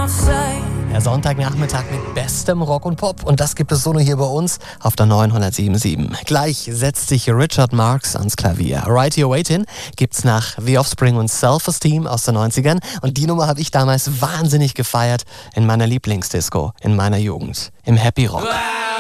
Der Sonntagnachmittag mit bestem Rock und Pop. Und das gibt es so nur hier bei uns auf der 907.7. Gleich setzt sich Richard Marx ans Klavier. Right Here Waiting gibt's nach The Offspring und Self-Esteem aus den 90ern. Und die Nummer habe ich damals wahnsinnig gefeiert in meiner Lieblingsdisco, in meiner Jugend, im Happy Rock.